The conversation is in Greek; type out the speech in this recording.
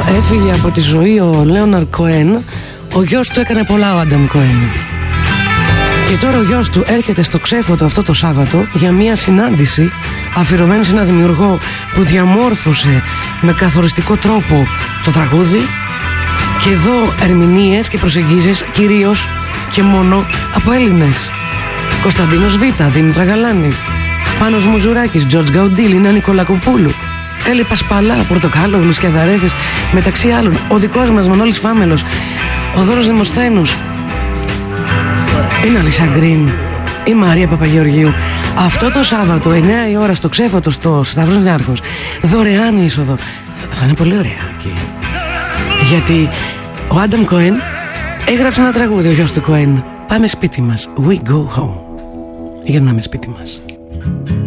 Έφυγε από τη ζωή ο Λέοναρντ Κοέν. Ο γιος του έκανε πολλά, ο Άνταμ Κοέν. Και τώρα ο γιος του έρχεται στο Ξέφωτο αυτό το Σάββατο για μια συνάντηση αφιερωμένη σε ένα δημιουργό που διαμόρφωσε με καθοριστικό τρόπο το τραγούδι. Και εδώ ερμηνείες και προσεγγίσεις κυρίως και μόνο από Έλληνες. Κωνσταντίνος Β, Δήμητρα Γαλάνη, Πάνος Μουζουράκης, Τζορτζ Γκαουντήλ, Νίνα Νικολακοπούλου, Έλλη Πασπαλά, Πορτοκάλο, Γλουσκιαδαρέζης, μεταξύ άλλων ο δικός μας Μανώλης Φάμελος, ο Δώρος Δημοσθένους, η Αλίσσα Γκριν, η Μαρία Παπαγεωργίου. Αυτό το Σάββατο 9 η ώρα στο Ξέφωτο, στο Σταύρος Νιάρχος, δωρεάν είσοδο. Θα είναι πολύ ωραία εκεί. Γιατί ο Άνταμ Κοέν έγραψε ένα τραγούδι, ο γιος του Κοέν. Πάμε σπίτι μας, we go home. Γυρνάμε σπίτι μας.